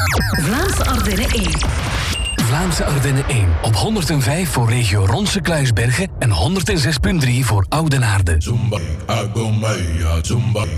Vlaamse Ardennen 1. Vlaamse Ardennen 1 op 105 voor regio Ronse-Kluisbergen en 106.3 voor Oudenaarde. Zumba, Agomaya, Zumba.